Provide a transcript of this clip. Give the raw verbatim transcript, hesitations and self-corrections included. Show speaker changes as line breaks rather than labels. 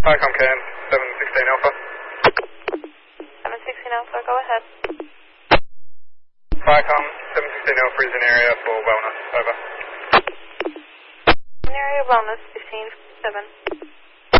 Vicom Can, seven sixteen Alpha.
seven sixteen Alpha, go ahead.
Vicom, seven sixteen Alpha is in area for wellness, over.
In area wellness, fifteen seven.